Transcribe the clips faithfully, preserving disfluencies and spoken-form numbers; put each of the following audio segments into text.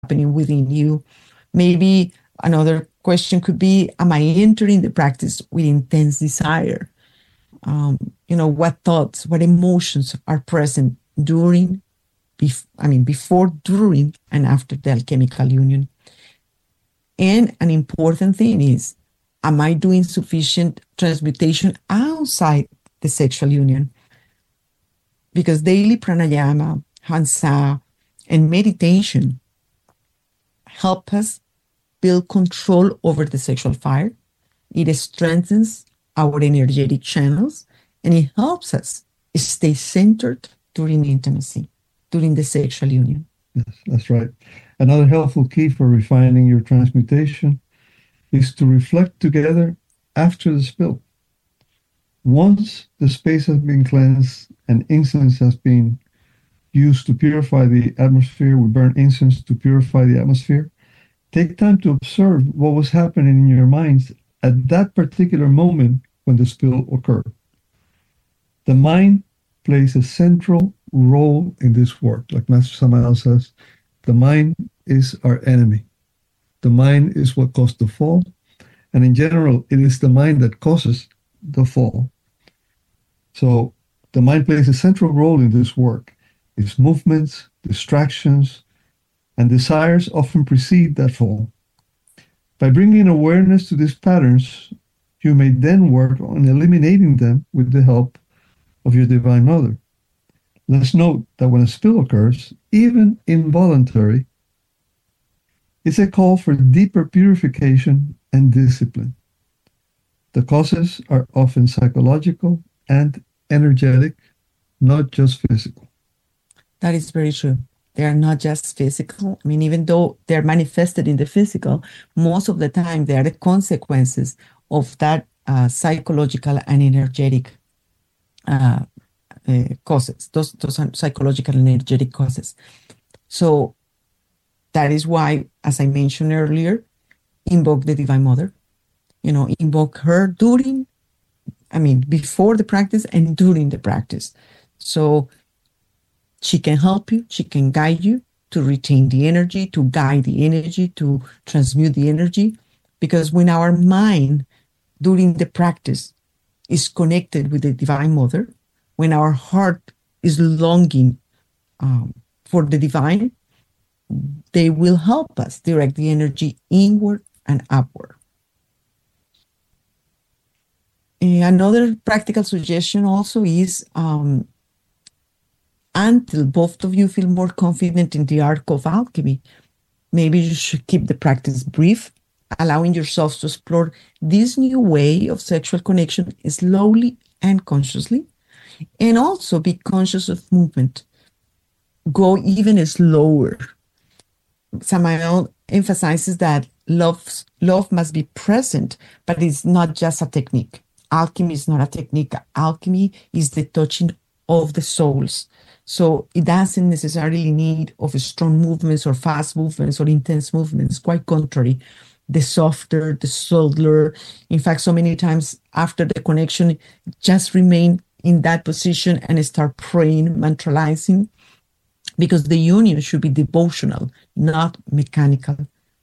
happening within you. Maybe another question could be, am I entering the practice with intense desire? Um, you know, what thoughts, what emotions are present during, bef- I mean, before, during, and after the alchemical union? And an important thing is, am I doing sufficient transmutation outside the sexual union? Because daily pranayama, hansa, and meditation help us build control over the sexual fire. It strengthens our energetic channels, and it helps us stay centered during intimacy, during the sexual union. Yes, that's right. Another helpful key for refining your transmutation is to reflect together after the spill. Once the space has been cleansed and incense has been used to purify the atmosphere, we burn incense to purify the atmosphere. Take time to observe what was happening in your minds at that particular moment when the spill occurred. The mind plays a central role in this work. Like Master Samael says, the mind is our enemy. The mind is what caused the fall. And in general, it is the mind that causes the fall. So the mind plays a central role in this work. Its movements, distractions, and desires often precede that fall. By bringing awareness to these patterns, you may then work on eliminating them with the help of your Divine Mother. Let's note that when a spill occurs, even involuntary, it's a call for deeper purification and discipline. The causes are often psychological and energetic, not just physical. That is very true. They are not just physical. I mean, even though they're manifested in the physical, most of the time they are the consequences of that uh, psychological and energetic uh, uh, causes, those, those are psychological and energetic causes. So that is why, as I mentioned earlier, invoke the Divine Mother. You know, invoke her during, I mean, before the practice and during the practice. So she can help you, she can guide you to retain the energy, to guide the energy, to transmute the energy. Because when our mind during the practice is connected with the Divine Mother, when our heart is longing um, for the divine, they will help us direct the energy inward and upward. Another practical suggestion also is um, until both of you feel more confident in the art of alchemy, maybe you should keep the practice brief, allowing yourselves to explore this new way of sexual connection slowly and consciously, and also be conscious of movement. Go even slower. Samael emphasizes that love, love must be present, but it's not just a technique. Alchemy is not a technique. Alchemy is the touching of the souls. So it doesn't necessarily need of strong movements or fast movements or intense movements. Quite contrary, the softer, the subtler. In fact, so many times after the connection, just remain in that position and start praying, mantralizing, because the union should be devotional, not mechanical.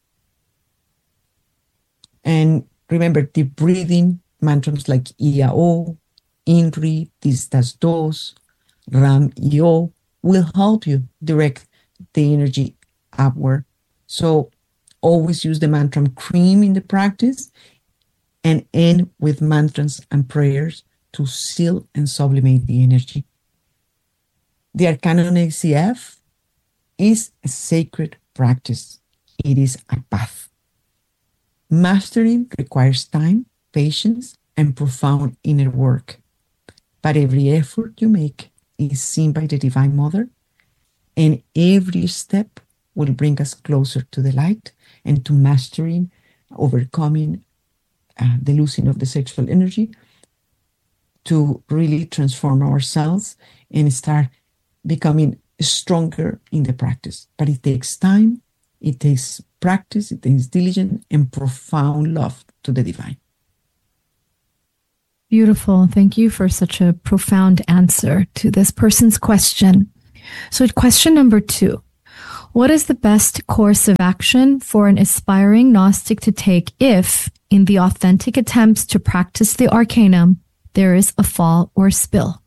And remember, the breathing mantras like Iao, Inri, Tistas Dos, Ram Io will help you direct the energy upward. So always use the mantra cream in the practice and end with mantras and prayers to seal and sublimate the energy. The Arcanon A C F is a sacred practice. It is a path. Mastering requires time, patience, and profound inner work. But every effort you make is seen by the Divine Mother, and every step will bring us closer to the light and to mastering, overcoming uh, the losing of the sexual energy, to really transform ourselves and start becoming stronger in the practice. But it takes time, it takes practice, it takes diligence and profound love to the divine. Beautiful. Thank you for such a profound answer to this person's question. So question number two, What is the best course of action for an aspiring Gnostic to take if, in the authentic attempts to practice the Arcanum, there is a fall or spill?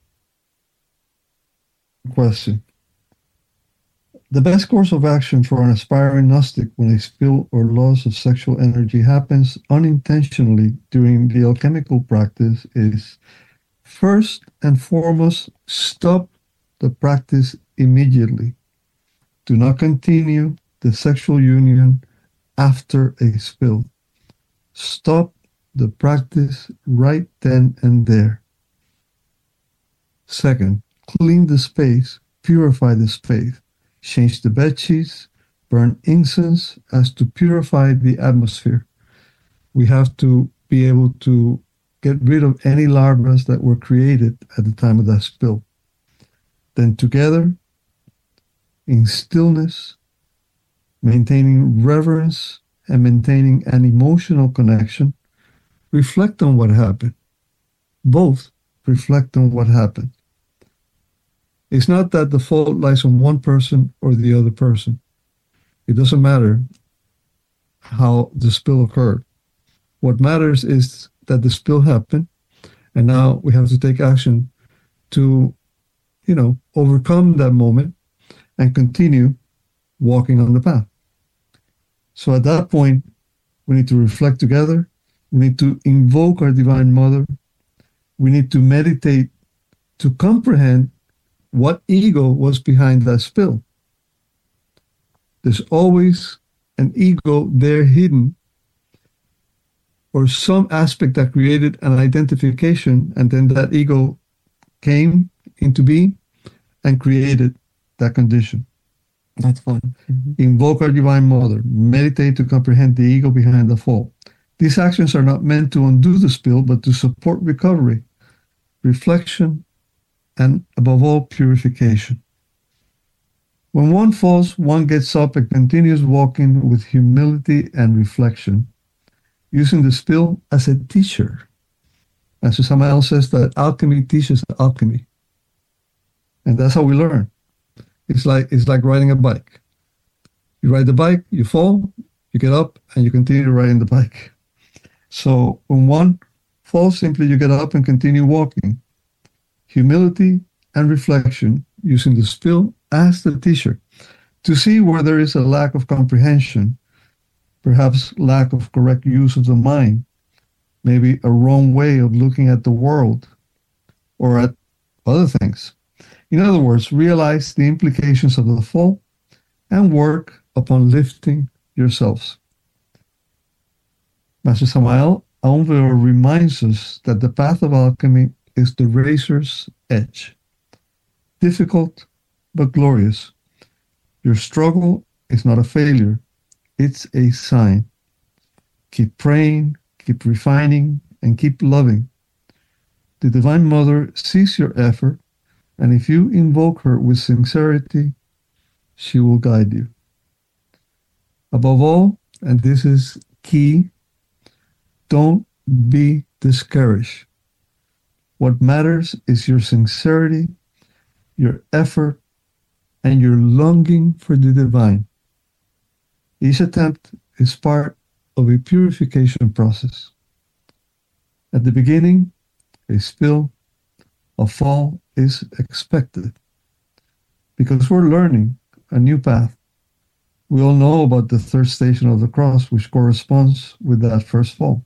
Question. The best course of action for an aspiring Gnostic when a spill or loss of sexual energy happens unintentionally during the alchemical practice is, first and foremost, stop the practice immediately. Do not continue the sexual union after a spill. Stop the practice right then and there. Second, clean the space, purify the space. Change the bed sheets, burn incense as to purify the atmosphere. We have to be able to get rid of any larvas that were created at the time of that spill. Then together, in stillness, maintaining reverence and maintaining an emotional connection, reflect on what happened. Both reflect on what happened. It's not that the fault lies on one person or the other person. It doesn't matter how the spill occurred. What matters is that the spill happened, and now we have to take action to, you know, overcome that moment and continue walking on the path. So at that point, we need to reflect together. We need to invoke our Divine Mother. We need to meditate to comprehend what ego was behind that spill. There's always an ego there hidden, or some aspect that created an identification, and then that ego came into being and created that condition. That's fun. Mm-hmm. Invoke our Divine Mother. Meditate to comprehend the ego behind the fall. These actions are not meant to undo the spill, but to support recovery, reflection, and above all, purification. When one falls, one gets up and continues walking with humility and reflection, using the spill as a teacher. As Samael says, that alchemy teaches alchemy. And that's how we learn. It's like it's like riding a bike. You ride the bike, you fall, you get up, and you continue riding the bike. So when one falls, simply you get up and continue walking. Humility and reflection, using the spill as the teacher, to see where there is a lack of comprehension, perhaps lack of correct use of the mind, maybe a wrong way of looking at the world or at other things. In other words, realize the implications of the fall and work upon lifting yourselves. Master Samael Aumveor reminds us that the path of alchemy is the razor's edge. Difficult, but glorious. Your struggle is not a failure. It's a sign. Keep praying, keep refining, and keep loving. The Divine Mother sees your effort, and if you invoke her with sincerity, she will guide you. Above all, and this is key, don't be discouraged. What matters is your sincerity, your effort, and your longing for the divine. Each attempt is part of a purification process. At the beginning, a spill, a fall is expected because we're learning a new path. We all know about the third station of the cross, which corresponds with that first fall.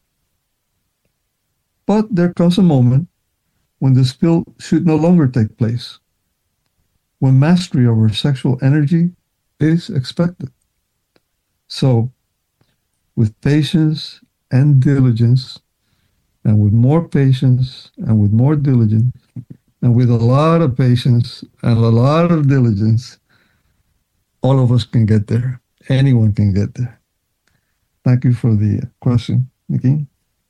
But there comes a moment when the spill should no longer take place, when mastery over sexual energy is expected. So, with patience and diligence, and with more patience and with more diligence, and with a lot of patience and a lot of diligence, all of us can get there. Anyone can get there. Thank you for the question, Nikki.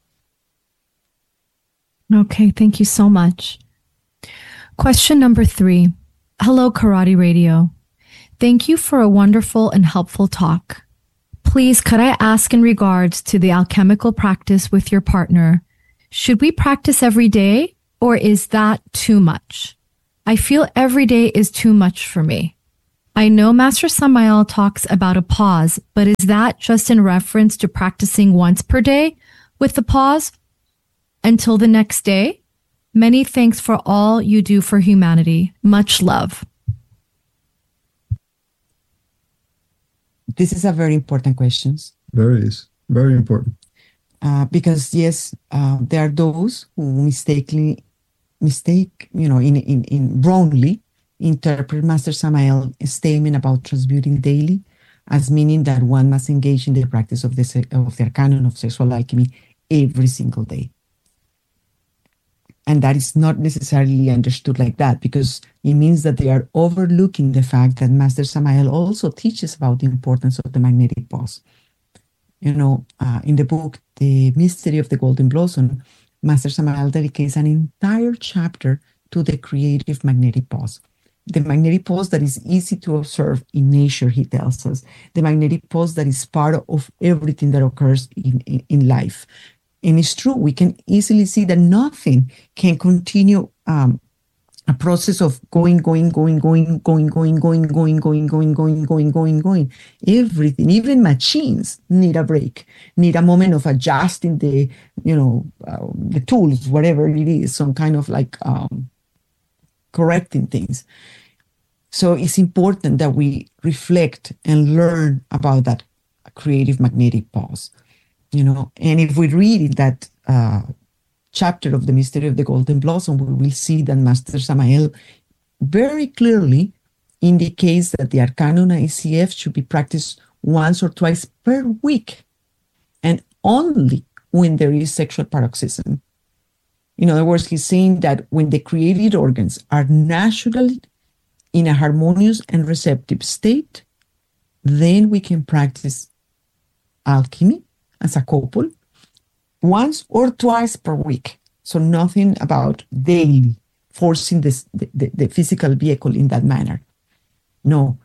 Okay, thank you so much. Question number three. Hello, Karate Radio. Thank you for a wonderful and helpful talk. Please, could I ask in regards to the alchemical practice with your partner, should we practice every day or is that too much? I feel every day is too much for me. I know Master Samael talks about a pause, but is that just in reference to practicing once per day with the pause until the next day? Many thanks for all you do for humanity. Much love. This is a very important question. Very is very important. Uh, because yes, uh, there are those who mistakenly mistake, you know, in, in, in wrongly interpret Master Samael's statement about transmuting daily as meaning that one must engage in the practice of the, of the canon of sexual alchemy every single day. And that is not necessarily understood like that, because it means that they are overlooking the fact that Master Samael also teaches about the importance of the magnetic pause. You know, uh, in the book, The Mystery of the Golden Blossom, Master Samael dedicates an entire chapter to the creative magnetic pause. The magnetic pause that is easy to observe in nature, he tells us. The magnetic pause that is part of everything that occurs in, in, in life. And it's true, we can easily see that nothing can continue um, a process of going, going, going, going, going, going, going, going, going, going, going, going, going, going. Everything, even machines need a break, need a moment of adjusting the, you know, uh, the tools, whatever it is, some kind of like um, correcting things. So it's important that we reflect and learn about that creative magnetic pause, you know. And if we read in that uh, chapter of The Mystery of the Golden Blossom, we will see that Master Samael very clearly indicates that the Arcanum I C F should be practiced once or twice per week, and only when there is sexual paroxysm. In other words, he's saying that when the created organs are naturally in a harmonious and receptive state, then we can practice alchemy as a couple once or twice per week. So nothing about daily forcing this, the, the, the physical vehicle in that manner. No,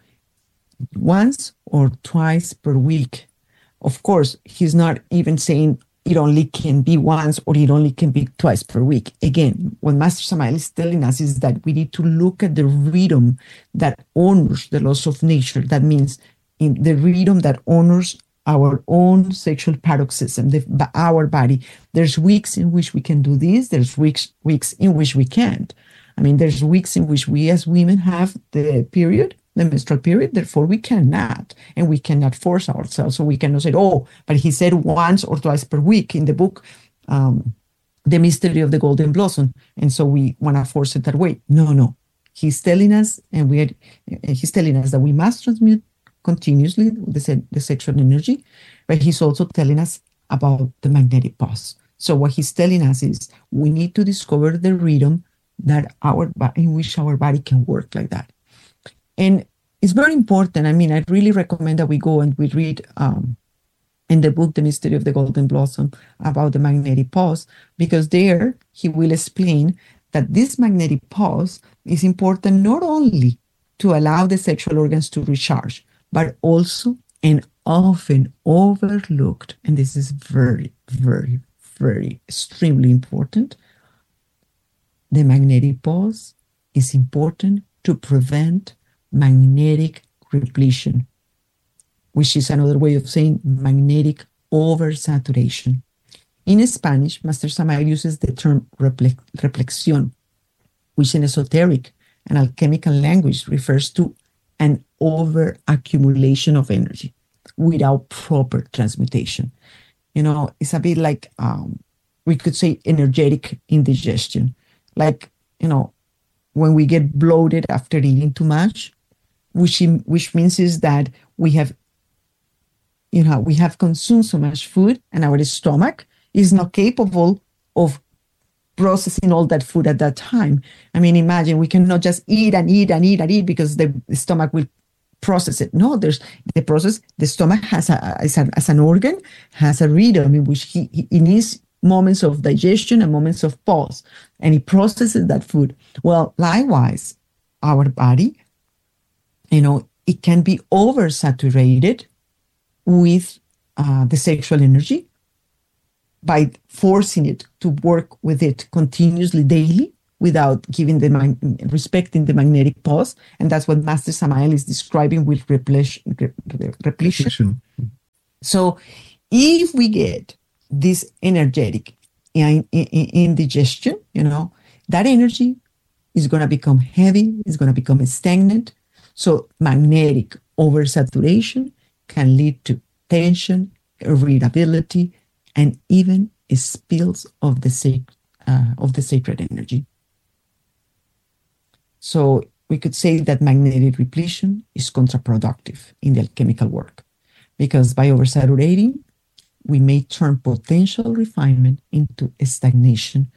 once or twice per week. Of course, he's not even saying it only can be once or it only can be twice per week. Again, what Master Samael is telling us is that we need to look at the rhythm that honors the laws of nature. That means in the rhythm that honors our own sexual paroxysm, the, our body. There's weeks in which we can do this. There's weeks, weeks in which we can't. I mean, there's weeks in which we as women have the period, the menstrual period, therefore we cannot, and we cannot force ourselves. So we cannot say, oh, but he said once or twice per week in the book, um, The Mystery of the Golden Blossom, and so we want to force it that way. No, no. He's telling us, and we are, he's telling us that we must transmute continuously the, the sexual energy, but he's also telling us about the magnetic pause. So what he's telling us is we need to discover the rhythm that our in which our body can work like that. And it's very important. I mean, I really recommend that we go and we read um, in the book, The Mystery of the Golden Blossom, about the magnetic pause, because there he will explain that this magnetic pause is important not only to allow the sexual organs to recharge, but also and often overlooked, and this is very, very, very extremely important, the magnetic pause is important to prevent magnetic repletion, which is another way of saying magnetic oversaturation. In Spanish, Master Samael uses the term reflexión, which in esoteric and alchemical language refers to an over-accumulation of energy without proper transmutation. You know, it's a bit like, um, we could say energetic indigestion. Like, you know, when we get bloated after eating too much, which, which means is that we have, you know, we have consumed so much food and our stomach is not capable of processing all that food at that time. I mean, imagine we cannot just eat and eat and eat and eat because the stomach will process it. No, there's the process. The stomach has a, as, a, as an organ, has a rhythm in which he, he it needs moments of digestion and moments of pause, and he processes that food. Well, likewise, our body, you know, it can be oversaturated with uh, the sexual energy by forcing it to work with it continuously daily, without giving the mag- respecting the magnetic pause. And that's what Master Samael is describing with repletion. repletion. So if we get this energetic in, in, indigestion, you know, that energy is going to become heavy, it's going to become stagnant. So magnetic oversaturation can lead to tension, irritability, and even spills of the sacred, uh, of the sacred energy. So we could say that magnetic repletion is counterproductive in the alchemical work, because by oversaturating, we may turn potential refinement into stagnation.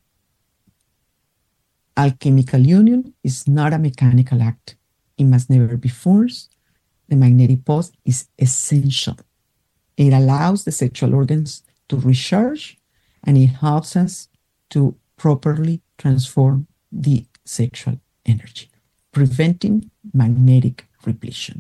Alchemical union is not a mechanical act. It must never be forced. The magnetic pause is essential. It allows the sexual organs to recharge, and it helps us to properly transform the sexual energy, preventing magnetic repletion.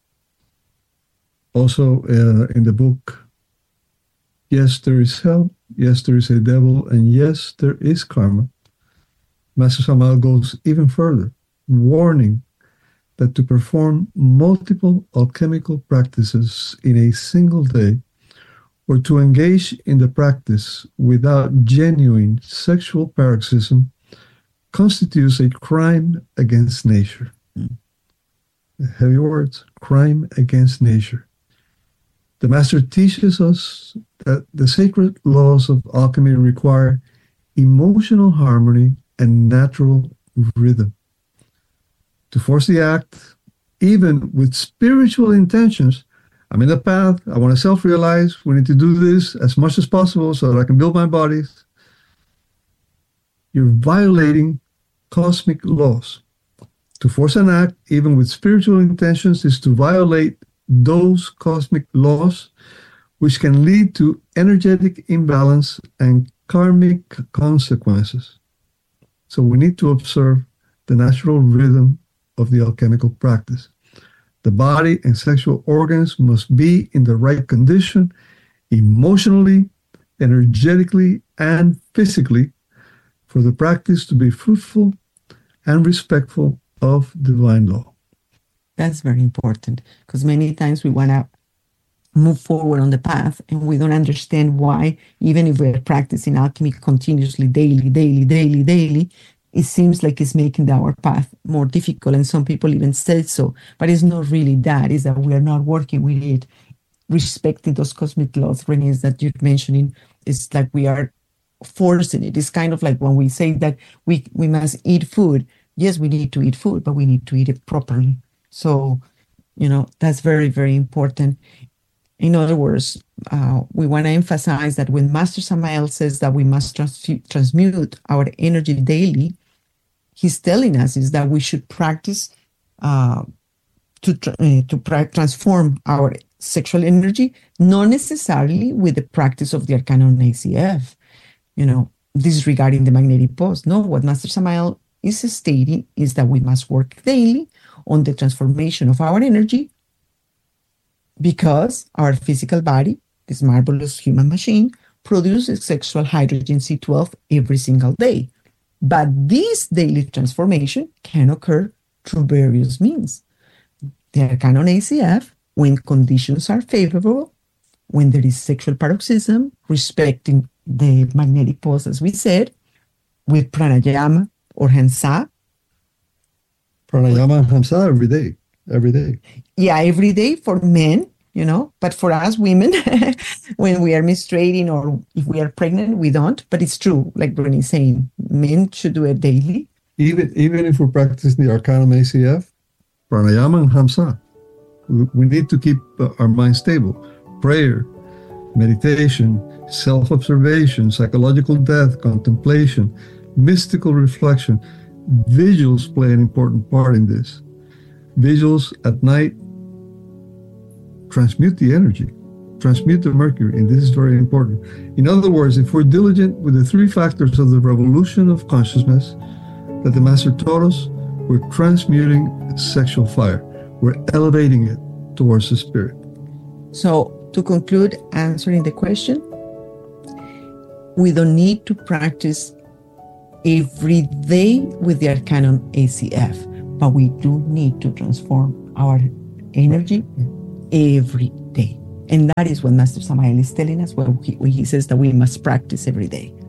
Also, uh, in the book, yes, there is hell, yes, there is a devil, and yes, there is karma. Master Samael goes even further, warning that to perform multiple alchemical practices in a single day, or to engage in the practice without genuine sexual paroxysm, constitutes a crime against nature. Mm. Heavy words, crime against nature. The Master teaches us that the sacred laws of alchemy require emotional harmony and natural rhythm. To force the act, even with spiritual intentions, I'm in the path, I want to self-realize, we need to do this as much as possible so that I can build my bodies. You're violating cosmic laws. To force an act, even with spiritual intentions, is to violate those cosmic laws, which can lead to energetic imbalance and karmic consequences. So we need to observe the natural rhythm of the alchemical practice. The body and sexual organs must be in the right condition, emotionally, energetically, and physically, for the practice to be fruitful and respectful of divine law. That's very important, because many times we want to move forward on the path and we don't understand why, even if we're practicing alchemy continuously, daily, daily, daily, daily, it seems like it's making our path more difficult. And some people even say so, but it's not really that. It's that we are not working with it, respecting those cosmic laws, Renee, that you're mentioning. It's like we are forcing it. It's kind of like when we say that we, we must eat food. Yes, we need to eat food, but we need to eat it properly. So, you know, that's very, very important. In other words, uh, we want to emphasize that when Master Samael says that we must trans- transmute our energy daily, he's telling us is that we should practice uh, to tra- uh, to pra- transform our sexual energy, not necessarily with the practice of the Arcanon A C F, you know, disregarding the magnetic pause. No, what Master Samael is stating is that we must work daily on the transformation of our energy, because our physical body, this marvelous human machine, produces sexual hydrogen C twelve every single day. But this daily transformation can occur through various means. The Arcanon A C F, when conditions are favorable, when there is sexual paroxysm, respecting the magnetic pause, as we said, with pranayama or hamsa. Pranayama and hamsa every day, every day. Yeah, every day for men, you know, but for us women, when we are menstruating or if we are pregnant, we don't. But it's true, like Bernie's saying, men should do it daily. Even even if we're practicing the Arcanum A C F, pranayama and hamsa, we, we need to keep uh, our mind stable. Prayer, meditation, self-observation, psychological depth, contemplation, mystical reflection. Vigils play an important part in this. Vigils at night transmute the energy, transmute the mercury, and this is very important. In other words, if we're diligent with the three factors of the revolution of consciousness that the Master taught us, we're transmuting sexual fire. We're elevating it towards the spirit. So to conclude answering the question, we don't need to practice every day with the Arcanum A C F, but we do need to transform our energy every day. And that is what Master Samael is telling us when he, when he says that we must practice every day.